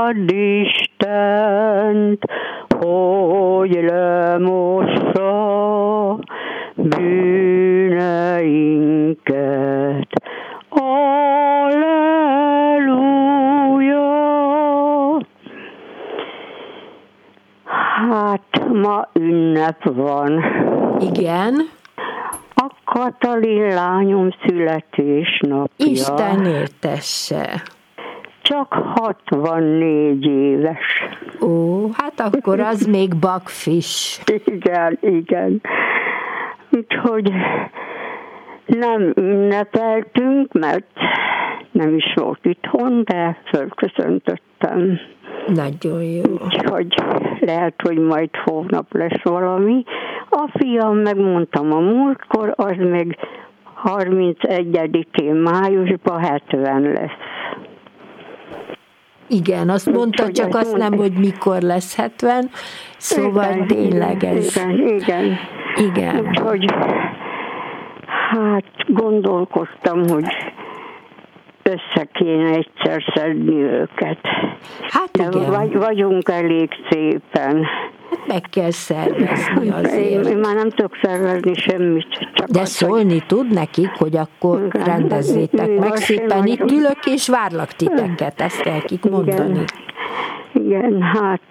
Add Istent, hogy lemossa bűneinket. Alleluja! Hát ma ünnep van. Igen. A Katalin lányom születésnapja. Isten értesse. Csak 64 éves. Ó, hát akkor az még bakfis. Igen. Úgyhogy nem ünnepeltünk, mert nem is volt itthon, de fölköszöntöttem. Nagyon jó. Úgyhogy lehet, hogy majd hónap lesz valami. A fiam, megmondtam a múltkor, az meg 31-én májusban 70 lesz. Igen, azt mondta, úgy, csak azt nem, hogy mikor lesz 70, szóval igen, tényleg ez... Igen. Úgyhogy hát gondolkoztam, hogy össze kéne egyszer szedni őket. Hát igen. De vagyunk elég szépen. Hát meg kell szervezni azért. Én már nem tudok szervezni semmit. Csak de szólni tud nekik, hogy akkor igen, rendezzétek meg szépen. Itt ülök és várlak titeket, ezt kell nekik mondani. Igen, hát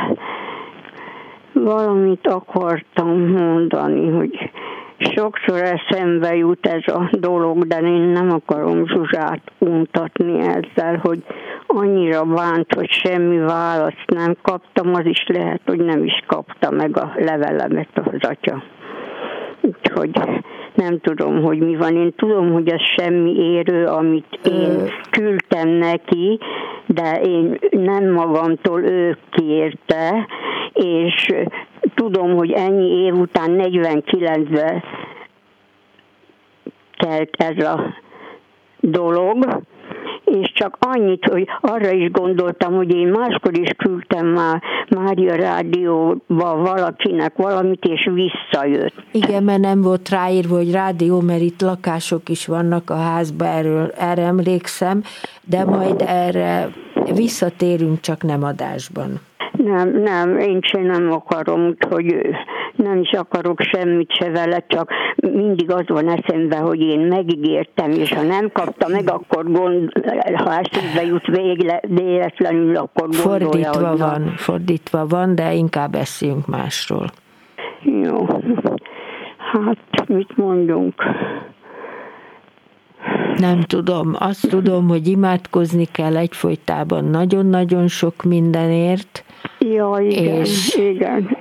valamit akartam mondani, hogy sokszor eszembe jut ez a dolog, de én nem akarom Zsuzsát untatni ezzel, hogy annyira bánt, hogy semmi választ nem kaptam, az is lehet, hogy nem is kapta meg a levelemet az atya. Úgyhogy nem tudom, hogy mi van. Én tudom, hogy ez semmi érő, amit én küldtem neki, de én nem magamtól, ő kérte, és tudom, hogy ennyi év után 49-ben kelt ez a dolog, és csak annyit, hogy arra is gondoltam, hogy én máskor is küldtem már Mária Rádióba valakinek valamit, és visszajött. Igen, mert nem volt ráírva, hogy rádió, mert itt lakások is vannak a házba, erre emlékszem, de majd erre visszatérünk, csak nem adásban. Nem, én sem nem akarom, úgyhogy nem is akarok semmit se vele, csak mindig az van eszembe, hogy én megígértem, és ha nem kapta meg, akkor ha eszembe jut véletlenül, akkor gondolja, Fordítva van, de inkább beszéljünk másról. Jó. Hát, mit mondjunk? Nem tudom. Azt tudom, hogy imádkozni kell egyfolytában nagyon-nagyon sok mindenért. Ja, igen.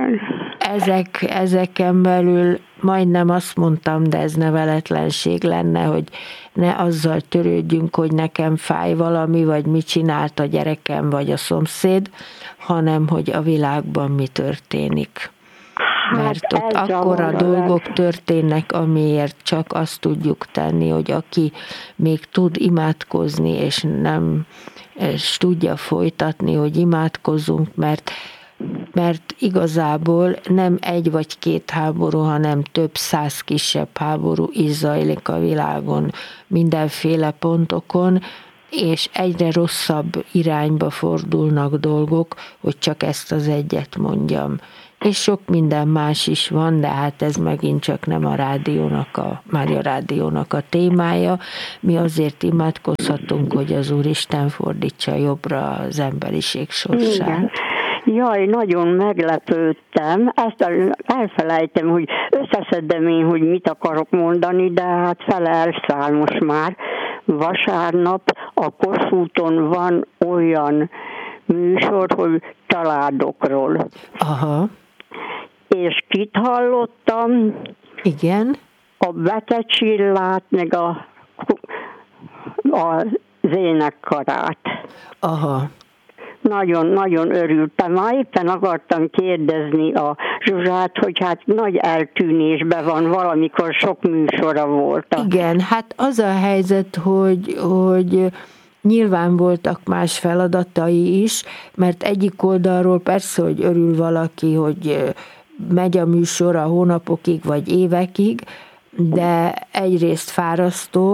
Ezeken belül majdnem azt mondtam, de ez neveletlenség lenne, hogy ne azzal törődjünk, hogy nekem fáj valami, vagy mit csinált a gyerekem, vagy a szomszéd, hanem hogy a világban mi történik. Mert ott akkora dolgok történnek, amiért csak azt tudjuk tenni, hogy aki még tud imádkozni, és nem és tudja folytatni, hogy imádkozzunk, mert igazából nem egy vagy két háború, hanem több száz kisebb háború is zajlik a világon, mindenféle pontokon, és egyre rosszabb irányba fordulnak dolgok, hogy csak ezt az egyet mondjam. És sok minden más is van, de hát ez megint csak nem a Mária Rádiónak a témája. Mi azért imádkozhatunk, hogy az Úristen fordítsa jobbra az emberiség sorsát. Igen. Jaj, nagyon meglepődtem. Ezt elfelejtem, hogy összeszedem én, hogy mit akarok mondani, de hát fele elszáll most már. Vasárnap a Kossuthon van olyan műsor, hogy családokról. Aha. És kit hallottam? Igen. A Bete Csillát, meg az énekkarát. Aha. Nagyon-nagyon örültem. Már éppen akartam kérdezni a Zsuzsát, hogy hát nagy eltűnésben van, valamikor sok műsora volt. Igen, hát az a helyzet, hogy nyilván voltak más feladatai is, mert egyik oldalról persze, hogy örül valaki, hogy megy a műsor a hónapokig vagy évekig, de egyrészt fárasztó,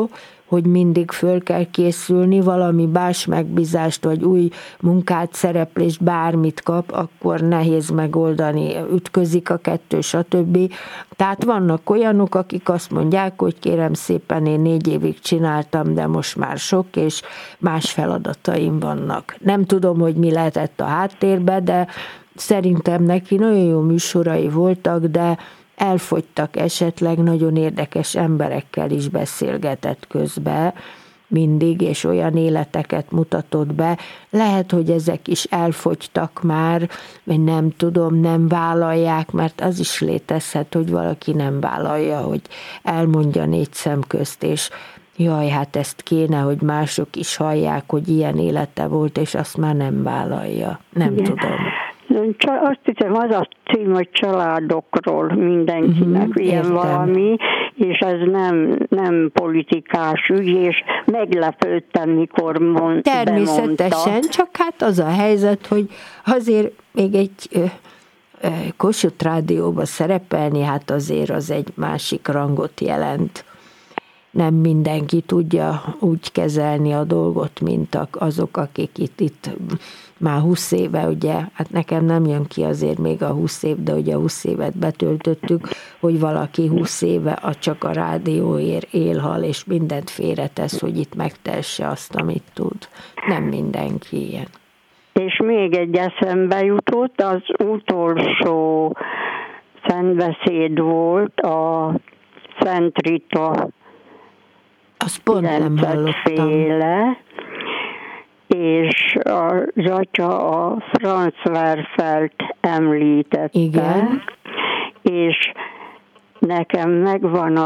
hogy mindig föl kell készülni, valami más megbízást, vagy új munkát, szereplést, bármit kap, akkor nehéz megoldani, ütközik a kettő, stb. Tehát vannak olyanok, akik azt mondják, hogy kérem szépen, én 4 évig csináltam, de most már sok, és más feladataim vannak. Nem tudom, hogy mi lehetett a háttérbe, de szerintem neki nagyon jó műsorai voltak, de elfogytak esetleg, nagyon érdekes emberekkel is beszélgetett közben mindig, és olyan életeket mutatott be. Lehet, hogy ezek is elfogytak már, vagy nem tudom, nem vállalják, mert az is létezhet, hogy valaki nem vállalja, hogy elmondja 4 szem közt, és jaj, hát ezt kéne, hogy mások is hallják, hogy ilyen élete volt, és azt már nem vállalja. Nem Igen. tudom. Azt hiszem, az a cím, hogy családokról mindenkinek ilyen valami, és ez nem politikás ügy, és meglepődtem, mikor Természetesen, bemondta. Csak hát az a helyzet, hogy azért még egy Kossuth Rádióban szerepelni, hát azért az egy másik rangot jelent. Nem mindenki tudja úgy kezelni a dolgot, mint azok, akik itt már 20 éve, ugye, hát nekem nem jön ki azért még a 20 év, de ugye a 20 évet betöltöttük, hogy valaki 20 éve csak a rádióért él-hal, és mindent félretesz, hogy itt megtesse azt, amit tud. Nem mindenki ilyen. És még egy eszembe jutott, az utolsó szentbeszéd volt a Szent Rita, azt pont nem hallottam. És az atya a Franz Werfelt említette. Igen. És nekem megvan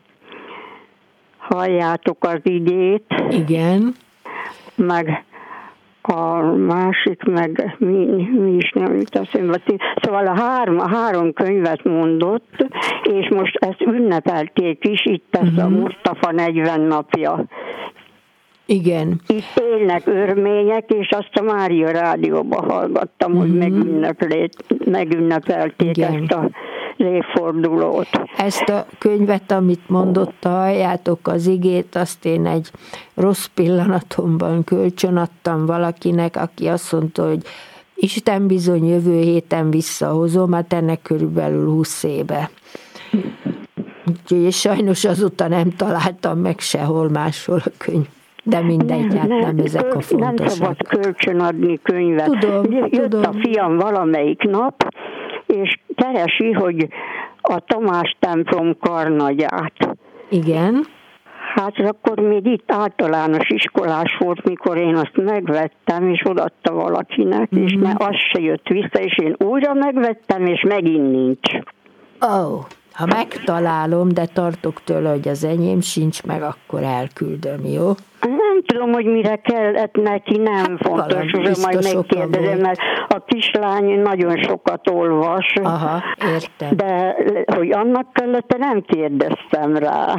halljátok az igét. Igen. Meg a másik, meg mi is nem jut eszembe. Szóval a három könyvet mondott, és most ezt ünnepelték is, itt ez a Mustafa 40 napja. Igen. Itt élnek örmények, és azt a Mária Rádióban hallgattam, hogy megünnepelték ezt a évfordulót. Ezt a könyvet, amit mondott, halljátok az igét, azt én egy rossz pillanatomban kölcsönadtam valakinek, aki azt mondta, hogy Isten bizony jövő héten visszahozom, hát ennek körülbelül 20 éve. Úgyhogy sajnos azóta nem találtam meg sehol máshol a könyv. De mindegy, hát nem ezek a fontosak. Nem szabad kölcsönadni könyvet. Jött a fiam valamelyik nap, és keresi, hogy a Tamás templom karnagyát. Igen. Hát akkor még itt általános iskolás volt, mikor én azt megvettem, és odaadta valakinek, és az se jött vissza, és én újra megvettem, és megint nincs. Ha megtalálom, de tartok tőle, hogy az enyém sincs meg, akkor elküldöm, jó? Nem tudom, hogy mire kellett neki, nem fontos, hogy majd megkérdezem, mert a kislány nagyon sokat olvas. Aha, értem. De hogy annak kellett, nem kérdeztem rá.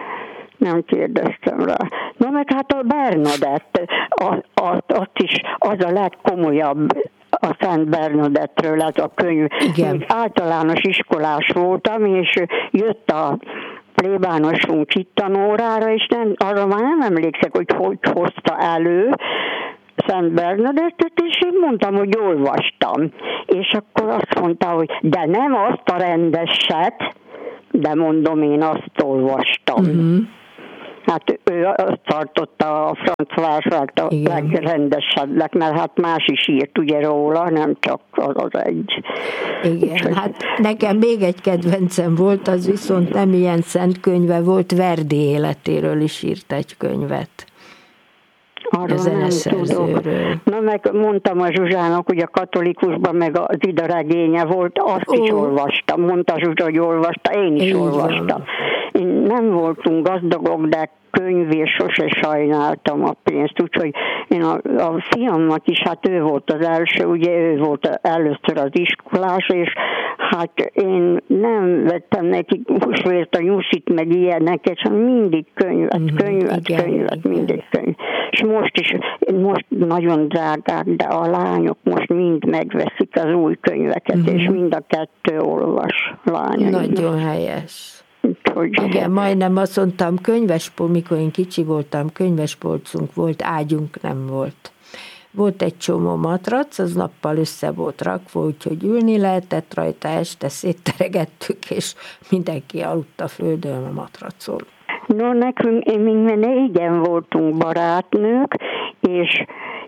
Na meg hát a Bernadett, azt is az a legkomolyabb a Szent Bernadettről ez a könyv. Még általános iskolás voltam, és jött a plébánosunk itt tanórára, és arra már nem emlékszek, hogy hozta elő Szent Bernadettet, és én mondtam, hogy olvastam. És akkor azt mondta, hogy de nem azt a rendeset, de mondom, én azt olvastam. Hát ő azt tartotta a Franz Werfelt a legrendesebbnek, mert hát más is írt ugye róla, nem csak az egy. Igen, úgyhogy... hát nekem még egy kedvencem volt, az viszont nem ilyen szent könyve volt, Verdi életéről is írt egy könyvet. Arról nem tudok. Na meg mondtam a Zsuzsának, hogy a katolikusban meg az Ida regénye volt, azt is olvastam. Mondta Zsuzsa, hogy olvasta, én is olvastam. Én nem voltunk gazdagok, de könyvért sose sajnáltam a pénzt, úgyhogy én a fiamnak is, hát ő volt az első, ugye ő volt először az iskolás, és hát én nem vettem neki húsvért a nyuszit, meg ilyeneket, hanem mindig könyvet, mindig könyv. És most nagyon drágák, de a lányok most mind megveszik az új könyveket, és mind a kettő olvas lányok. Nagyon helyes. Igen, majdnem azt mondtam, mikor én kicsi voltam, könyvespolcunk volt, ágyunk nem volt. Volt egy csomó matrac, az nappal össze volt rakva, úgyhogy ülni lehetett rajta, este szétteregettük, és mindenki aludt a földön a matracon. No, nekünk, igen voltunk barátnők, és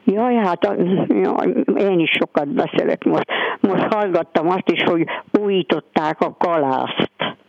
én is sokat beszélek most. Most hallgattam azt is, hogy újították a kalászt.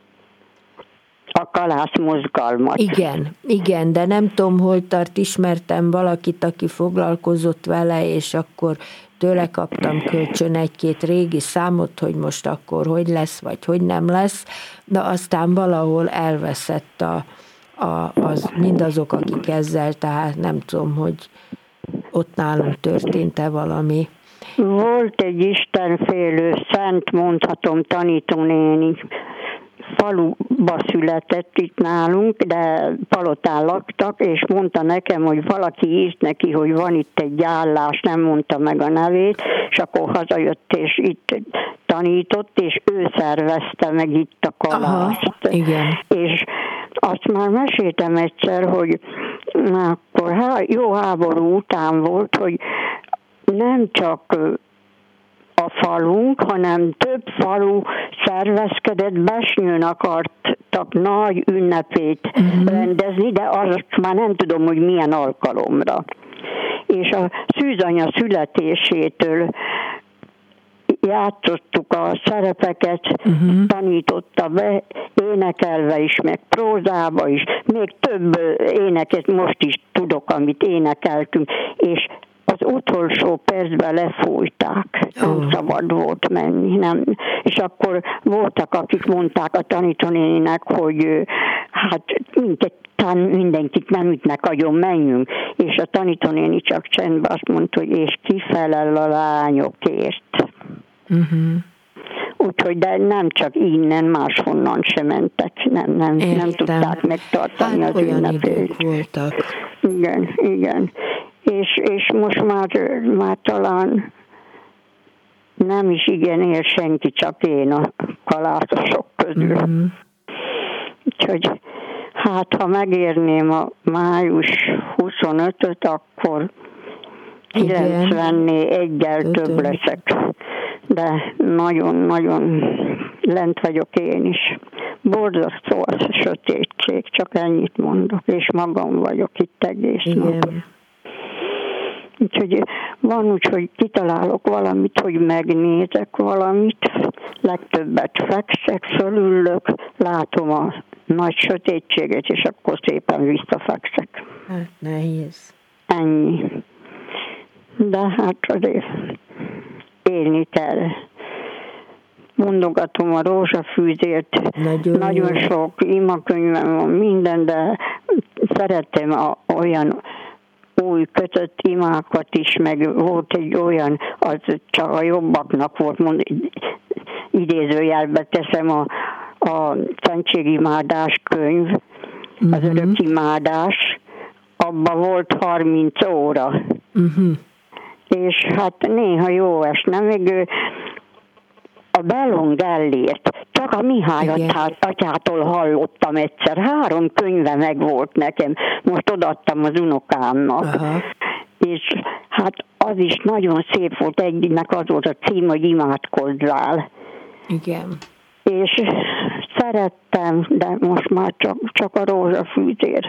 A kalász mozgalmat. Igen, de nem tudom, hol tart, ismertem valakit, aki foglalkozott vele, és akkor tőle kaptam kölcsön egy-két régi számot, hogy most akkor hogy lesz, vagy hogy nem lesz, de aztán valahol elveszett mindazok, akik ezzel, tehát nem tudom, hogy ott nálunk történt-e valami. Volt egy istenfélő, szent mondhatom, tanítónéni, faluba született itt nálunk, de Palotán laktak, és mondta nekem, hogy valaki írt neki, hogy van itt egy állás, nem mondta meg a nevét, és akkor hazajött, és itt tanított, és ő szervezte meg itt a kalászt. Igen. És azt már meséltem egyszer, hogy akkor jó háború után volt, hogy nem csak a falunk, hanem több falu szervezkedett, Besnyőn akartak nagy ünnepét rendezni, de azt már nem tudom, hogy milyen alkalomra. És a szűzanya születésétől játszottuk a szerepeket, tanította be, énekelve is, meg prózába is, még több éneket most is tudok, amit énekeltünk, és az utolsó percben lefújták, nem szabad volt menni. Nem. És akkor voltak, akik mondták a tanítónéninek, hogy hát mindenkit nem ütnek agyon, menjünk. És a tanítónéni csak csendben azt mondta, hogy és kifelel a lányokért. Úgyhogy, de nem csak innen, máshonnan sem mentek, nem tudták megtartani az ünnepét. Voltak. Igen. És most már talán nem is igen él senki, csak én a kalászosok közül. Úgyhogy hát, ha megérném a május 25-öt, akkor 91-el több leszek. De nagyon-nagyon lent vagyok én is. Borzasztó az a sötétség, csak ennyit mondok, és magam vagyok itt egész nap. Úgyhogy van úgy, hogy kitalálok valamit, hogy megnézek valamit, legtöbbet fekszek, fölülök, látom a nagy sötétséget, és akkor szépen visszafekszek. Hát nehéz. Ennyi. De hát azért élni kell. Mondogatom a rózsafűzért, nagyon sok imakönyvem van, minden, de szeretem olyan új kötött imákat is, meg volt egy olyan, az csak a jobbaknak volt, idézőjelbe teszem a szentségimádás könyv, az örökimádás, abban volt 30 óra. És hát néha jó esne, még a Bellon Gellért, csak a Mihály atyától hallottam egyszer, 3 könyve meg volt nekem, most odaadtam az unokámnak. És hát az is nagyon szép volt, egyiknek az volt a cím, hogy imádkozzál. Igen. És szerettem, de most már csak a rózsafűzér.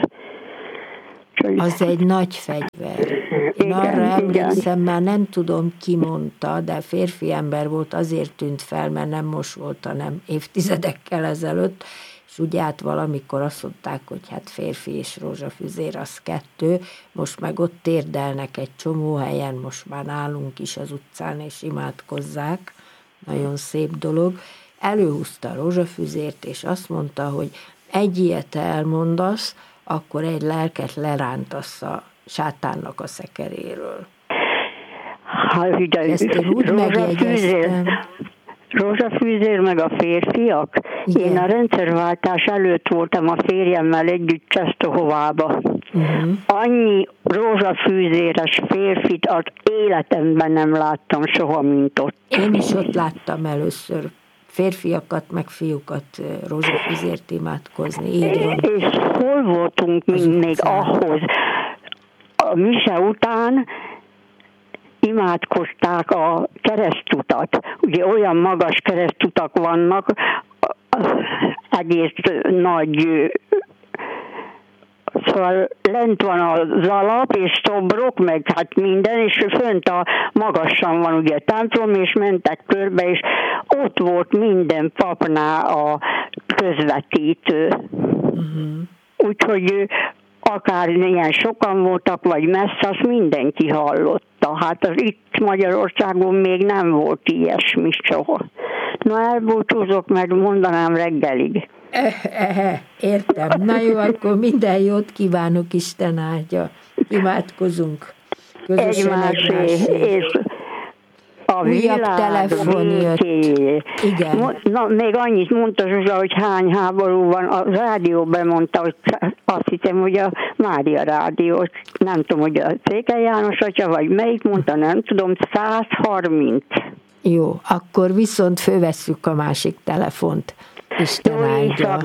Az egy nagy fegyver. Én arra emlékszem, már nem tudom ki mondta, de férfi ember volt, azért tűnt fel, mert nem most volt, hanem évtizedekkel ezelőtt, és ugye hát valamikor azt mondták, hogy hát férfi és rózsafüzér az 2, most meg ott térdelnek egy csomó helyen, most már nálunk is az utcán, és imádkozzák. Nagyon szép dolog. Előhúzta a rózsafüzért, és azt mondta, hogy egy ilyet elmondasz, akkor egy lelket lerántasz a sátánnak a szekeréről. Ezt én úgy megjegyeztem. Rózsafűzér meg a férfiak. Igen. Én a rendszerváltás előtt voltam a férjemmel együtt Csesztohovába. Annyi rózsafűzéres férfit az életemben nem láttam soha, mint ott. Én is ott láttam először férfiakat, meg fiúkat rózsafüzért imádkozni. Így van. És hol voltunk még ahhoz? A mise után imádkozták a keresztutat. Ugye olyan magas keresztutak vannak, egész nagy, szóval lent van az alap, és szobrok, meg hát minden, és fönt a magasan van ugye templom, és mentek körbe, és ott volt minden papnál a közvetítő. Úgyhogy akár ilyen sokan voltak, vagy messze, azt mindenki hallotta. Hát az itt Magyarországon még nem volt ilyesmi soha. Na, elbúcsúzok, mert mondanám reggelig. Értem. Na jó, akkor minden jót kívánok, Isten áldja. Imádkozunk. Közösen és a újabb telefon jött. Igen. Na, még annyit mondta Zsuzsa, hogy hány háború van. A rádió bemondta, hogy azt hiszem, hogy a Mária rádió, nem tudom, hogy a Székely János atya, vagy melyik mondta, nem tudom, 130. Jó, akkor viszont fölvesszük a másik telefont. Isten áldja.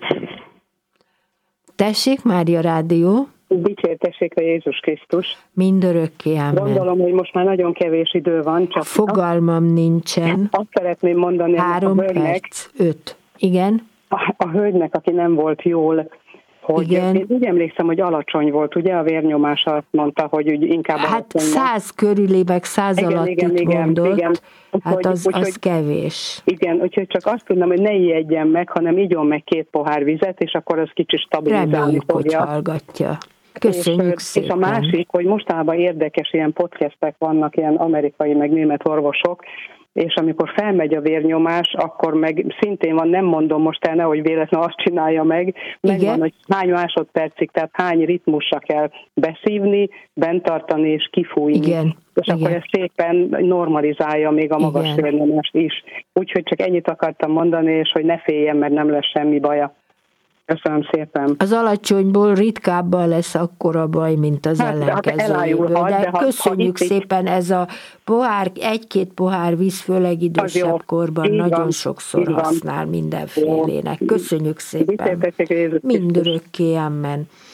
Tessék, Mária rádió. Dicsértessék a Jézus Krisztus. Mindörökké, amen. Gondolom, hogy most már nagyon kevés idő van. Csak fogalmam nincsen. Azt szeretném mondani 3 perc, 5. Igen? A hölgynek, aki nem volt jól, hogy igen. Én úgy emlékszem, hogy alacsony volt, ugye a vérnyomás azt mondta, hogy úgy inkább hát 100 körüli, meg 100 alatt itt mondott, igen. Hát az kevés. Igen, úgyhogy csak azt tudnám, hogy ne ijedjen meg, hanem igyon meg 2 pohár vizet, és akkor az kicsit stabilizálni reméljük, fogja. Hogy hallgatja. Köszönjük szépen. És a másik, hogy mostában érdekes ilyen podcastek vannak, ilyen amerikai, meg német orvosok, és amikor felmegy a vérnyomás, akkor meg szintén van, nem mondom most el, nehogy véletlenül azt csinálja meg, megvan, hogy hány másodpercig, tehát hány ritmusra kell beszívni, bent tartani és kifújni. Igen. És akkor ez szépen normalizálja még a magas vérnyomást is. Úgyhogy csak ennyit akartam mondani, és hogy ne féljen, mert nem lesz semmi baja. Köszönöm szépen. Az alacsonyból ritkábban lesz akkora baj, mint az ellenkezőjéből. De köszönjük szépen, ez a pohár, 1-2 pohár víz, főleg idősebb korban nagyon sokszor használ mindenfélének. Köszönjük szépen. Mindörökké, amen.